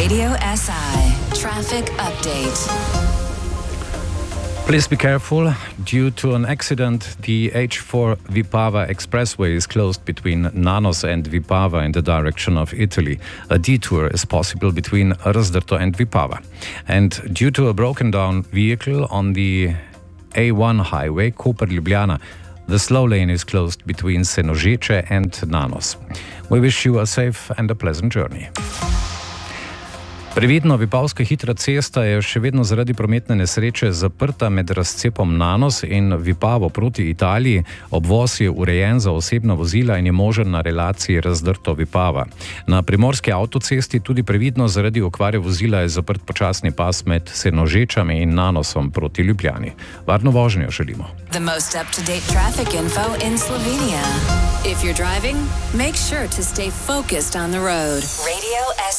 Radio SI Traffic Update. Please be careful. Due to an accident, the H4 Vipava Expressway is closed between Nanos and Vipava in the direction of Italy. A detour is possible between Razdrto and Vipava. And due to a broken down vehicle on the A1 highway, Koper-Ljubljana, the slow lane is closed between Senožeče and Nanos. We wish you a safe and a pleasant journey. Previdno, Vipavska hitra cesta je še vedno zaradi prometne nesreče zaprta med razcepom Nanos in Vipavo proti Italiji. Obvoz je urejen za osebna vozila in je možen na relaciji Razdrto-Vipava. Na primorski avtocesti tudi previdno zaradi okvare vozila je zaprt počasni pas med Senožečami in Nanosom proti Ljubljani. Varno vožnjo želimo. The most up-to-date traffic info in Slovenia. If you're driving, make sure to stay focused on the road. Radio